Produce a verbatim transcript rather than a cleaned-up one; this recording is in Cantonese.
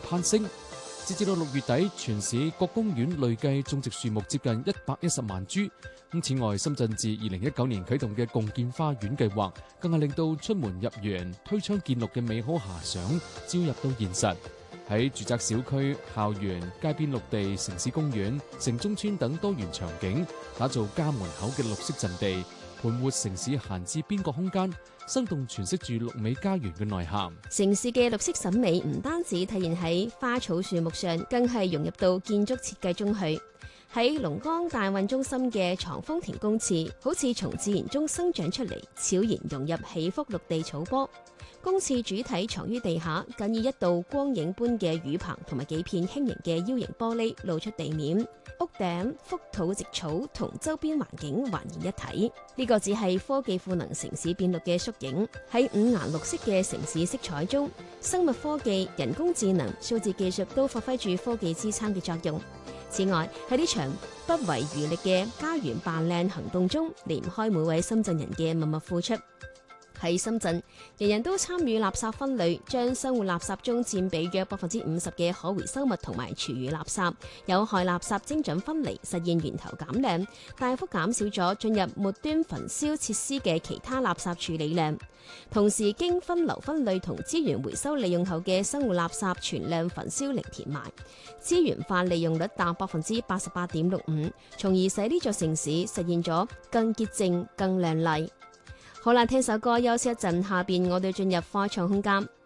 攀升。截至到六月底，全市各公園累計種植樹木接近一百一十萬株。咁此外，深圳自二零一九年啟動嘅共建花園計劃，更係令到出門入園、推窗見綠嘅美好遐想招入到現實。喺住宅小區、校園、街邊綠地、城市公園、城中村等多元場景，打造家門口嘅綠色陣地，盤活城市閒置邊角空間，生動詮釋住綠美家園嘅內涵。 城市嘅綠色審美唔單止體現喺花草樹木上，更係融入到建築設計中去。喺龍崗大運中心嘅藏豐田公廁，好似從自然中生長出嚟，悄然融入起伏綠地草坡。公廁主體藏於地下，僅以一道光影般嘅雨棚同埋幾片輕盈嘅 U 型玻璃露出地面，屋頂覆土植草同周邊環境還原一體。呢個只係科技賦能城市變綠嘅縮影。喺五顏六色嘅城市色彩中，生物科技、人工智能、數字技術都發揮住科技支撐嘅作用。此外，喺呢場不遺餘力嘅家園扮靚行動中，離唔開每位深圳人嘅默默付出。喺深圳，人人都參與垃圾分類，將生活垃圾中佔比約百分之五十嘅可回收物同埋廚餘垃圾、有害垃圾精準分離，實現源頭減量，大幅減少咗進入末端焚燒設施嘅其他垃圾處理量。同時，經分流分類同資源回收利用後嘅生活垃圾全量焚燒零填埋，資源化利用率達百分之八十八點六五，從而使呢座城市實現咗更潔淨、更亮麗。好啦，聽首歌休息一陣，下邊我哋進入科創空間。